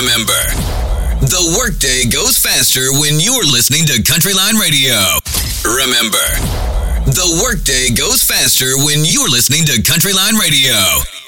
Remember, the workday goes faster when you're listening to Countryline Radio. Remember, the workday goes faster when you're listening to Countryline Radio.